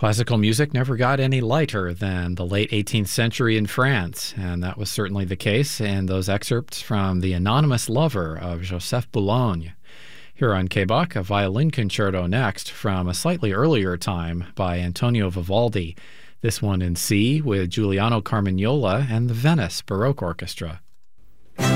Classical music never got any lighter than the late 18th century in France, and that was certainly the case in those excerpts from The Anonymous Lover of Joseph Boulogne. Here on K-Buck, a violin concerto next from a slightly earlier time by Antonio Vivaldi, this one in C with Giuliano Carmignola and the Venice Baroque Orchestra.